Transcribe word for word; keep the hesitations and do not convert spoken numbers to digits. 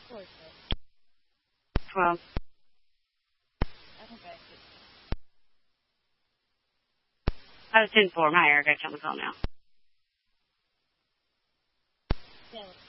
Twelve. I was ten four. My Eric, I got you on the phone now.